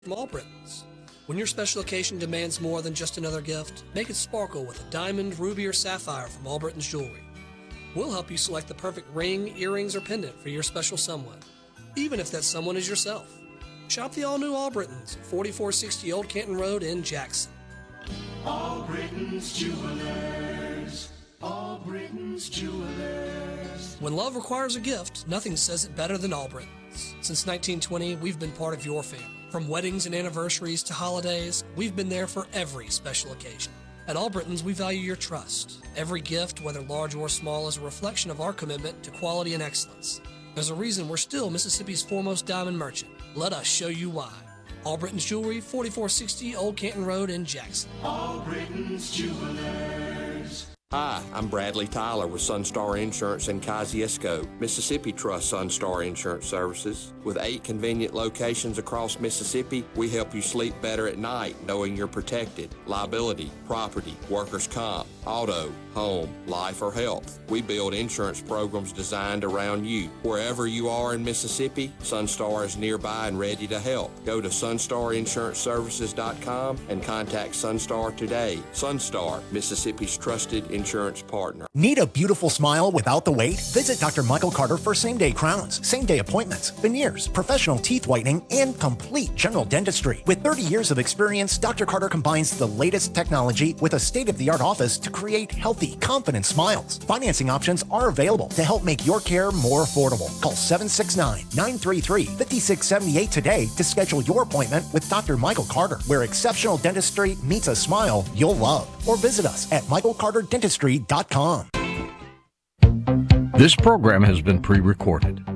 from Albritton's. When your special occasion demands more than just another gift, make it sparkle with a diamond, ruby, or sapphire from Albritton's Jewelry. We'll help you select the perfect ring, earrings, or pendant for your special someone, even if that someone is yourself. Shop the all-new Albritton's at 4460 Old Canton Road in Jackson. Albritton's Jewelers. Albritton's Jewelers. When love requires a gift, nothing says it better than Albritton's. Since 1920, we've been part of your family. From weddings and anniversaries to holidays, we've been there for every special occasion. At Albritton's, we value your trust. Every gift, whether large or small, is a reflection of our commitment to quality and excellence. There's a reason we're still Mississippi's foremost diamond merchant. Let us show you why. Albritton's Jewelry, 4460 Old Canton Road in Jackson. Albritton's Jewelers. Hi, I'm Bradley Tyler with Sunstar Insurance in Kosciuszko, Mississippi Trust Sunstar Insurance Services. With 8 convenient locations across Mississippi, we help you sleep better at night knowing you're protected. Liability, property, workers' comp, auto, home, life, or health. We build insurance programs designed around you. Wherever you are in Mississippi, Sunstar is nearby and ready to help. Go to sunstarinsuranceservices.com and contact Sunstar today. Sunstar, Mississippi's trusted insurance partner. Need a beautiful smile without the wait? Visit Dr. Michael Carter for same-day crowns, same-day appointments, veneers, professional teeth whitening, and complete general dentistry. With 30 years of experience, Dr. Carter combines the latest technology with a state-of-the-art office to create healthy, confident smiles. Financing options are available to help make your care more affordable. Call 769-933-5678 today to schedule your appointment with Dr. Michael Carter, where exceptional dentistry meets a smile you'll love. Or visit us at michaelcarterdentistry.com. This program has been pre-recorded.